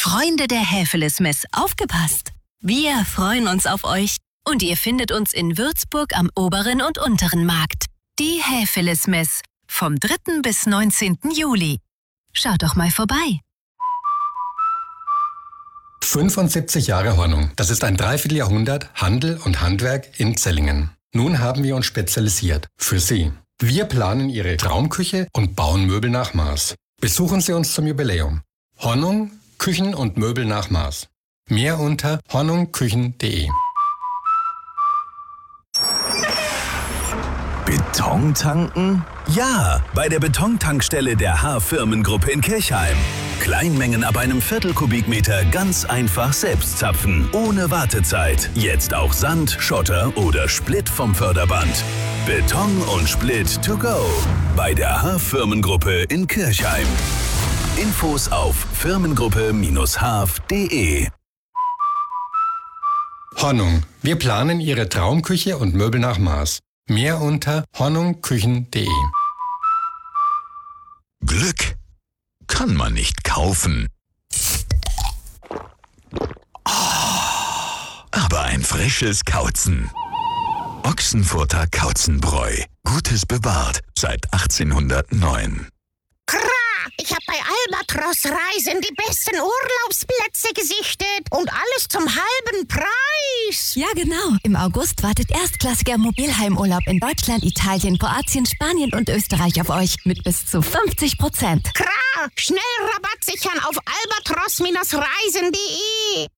Freunde der Häfelismess, aufgepasst! Wir freuen uns auf euch und ihr findet uns in Würzburg am Oberen und Unteren Markt. Die Häfelismess vom 3. bis 19. Juli. Schaut doch mal vorbei. 75 Jahre Hornung. Das ist ein Dreivierteljahrhundert Handel und Handwerk in Zellingen. Nun haben wir uns spezialisiert. Für Sie. Wir planen Ihre Traumküche und bauen Möbel nach Maß. Besuchen Sie uns zum Jubiläum. Hornung, Küchen und Möbel nach Maß. Mehr unter hornungküchen.de. Beton tanken? Ja, bei der Betontankstelle der H-Firmengruppe in Kirchheim. Kleinmengen ab einem Viertelkubikmeter ganz einfach selbst zapfen, ohne Wartezeit. Jetzt auch Sand, Schotter oder Split vom Förderband. Beton und Split to go. Bei der H-Firmengruppe in Kirchheim. Infos auf firmengruppe-haf.de. Hornung. Wir planen Ihre Traumküche und Möbel nach Maß. Mehr unter hornungküchen.de. Glück kann man nicht kaufen. Aber ein frisches Kauzen. Ochsenfurter Kauzenbräu. Gutes bewahrt seit 1809. Ich habe bei Albatros Reisen die besten Urlaubsplätze gesichtet und alles zum halben Preis. Ja, genau. Im August wartet erstklassiger Mobilheimurlaub in Deutschland, Italien, Kroatien, Spanien und Österreich auf euch mit bis zu 50%. Schnell Rabatt sichern auf albatros-reisen.de.